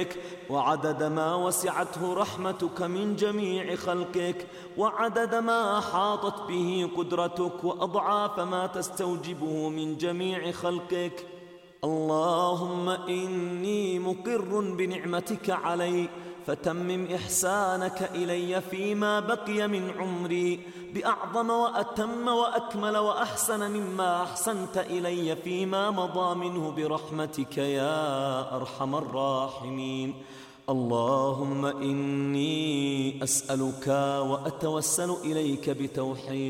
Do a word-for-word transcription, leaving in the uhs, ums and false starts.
وعدد ما وسعته رحمتك من جميع خلقك، وعدد ما أحاطت به قدرتك، وأضعاف ما تستوجبه من جميع خلقك. اللهم إني مقر بنعمتك علي، فتمم إحسانك إلي فيما بقي من عمري بأعظم وأتم وأكمل وأحسن مما أحسنت إلي فيما مضى منه برحمتك يا أرحم الراحمين. اللهم إني أسألك وأتوسل إليك بتوحيد